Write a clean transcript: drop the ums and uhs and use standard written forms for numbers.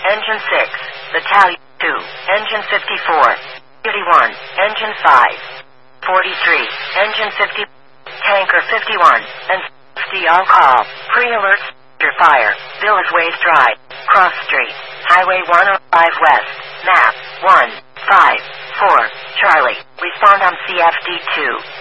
Engine 6, Battalion 2, Engine 54, Duty 1, Engine 5, 43, Engine 50, Tanker 51, and 50 on call. Pre-alert, fire. Bill is waist right. Cross Street, Highway 105 West, map 154, Charlie. Respond on CFD 2.